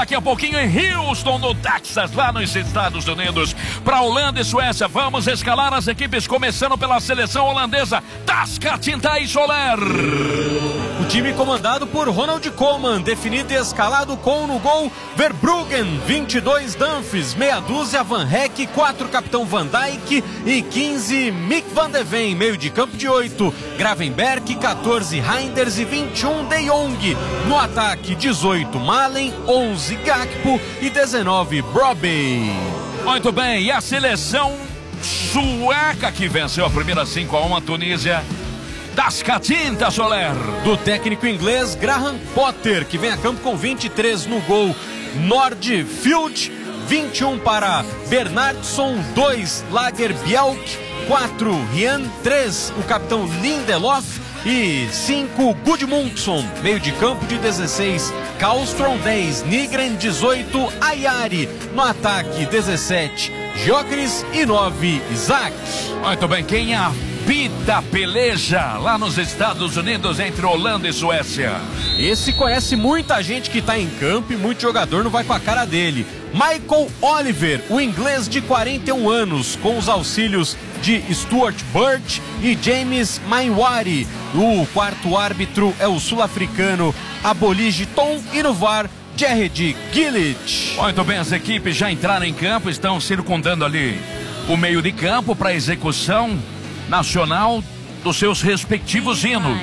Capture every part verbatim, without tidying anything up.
daqui a pouquinho em Houston, no Texas, lá nos Estados Unidos. Para Holanda e Suécia, vamos escalar as equipes, começando pela seleção holandesa. Tasca, Tinta e Soler. O time comandado por Ronald Koeman, definido e escalado com no gol Verbruggen, vinte e dois Dumfries, meia dúzia Van Heck, quatro Capitão Van Dijk e quinze Mick van de Ven, meio de campo de oito Gravenberch, quatorze Reinders e vinte e um De Jong. No ataque, dezoito Malen, onze Gakpo e dezenove Brobbey. Muito bem, e a seleção sueca que venceu a primeira cinco a um a Tunísia. Tasca, Tinta, Soler. Do técnico inglês Graham Potter, que vem a campo com vinte e três no gol. Nordfield, vinte e um para Bernardsson, dois Lagerbielke, quatro Rian, três o capitão Lindelof e cinco Gudmundsson, meio de campo de dezesseis Karlström, dez Nygren, dezoito Ayari. No ataque, dezessete Gyökeres e nove Isaac. Muito bem, quem a Pita peleja lá nos Estados Unidos entre Holanda e Suécia. Esse conhece muita gente que está em campo e muito jogador não vai com a cara dele. Michael Oliver, o inglês de quarenta e um anos, com os auxílios de Stuart Birch e James Mainwari. O quarto árbitro é o sul-africano Abolige Tom e no V A R Jared Gillett. Muito bem, as equipes já entraram em campo, estão circundando ali o meio de campo para execução nacional dos seus respectivos hinos.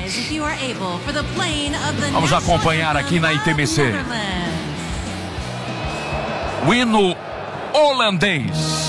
Vamos acompanhar aqui na I T M C. O hino holandês.